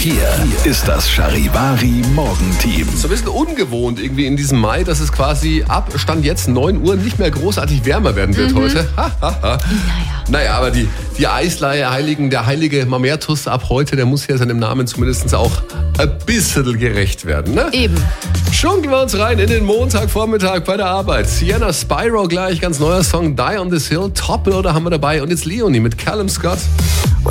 Hier ist das Charivari Morgenteam. So ein bisschen ungewohnt irgendwie in diesem Mai, dass es quasi ab Stand jetzt 9 Uhr nicht mehr großartig wärmer werden wird heute. Naja, aber die Eisleihe der heilige Mamertus ab heute, der muss ja seinem Namen zumindest auch ein bisschen gerecht werden, ne? Eben. Schunkeln wir uns rein in den Montagvormittag bei der Arbeit. Sienna Spyro gleich, ganz neuer Song, Die on this Hill. Top-Loader haben wir dabei und jetzt Leonie mit Callum Scott.